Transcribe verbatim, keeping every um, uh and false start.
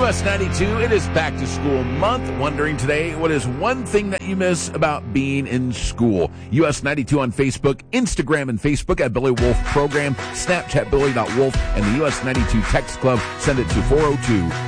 S ninety-two, it is back to school month. Wondering today, what is one thing that you miss about being in school? U S ninety-two on Facebook, Instagram and Facebook at Billy Wolf Program, Snapchat Billy dot Wolf, and the U S ninety-two Text Club. Send it to four oh two,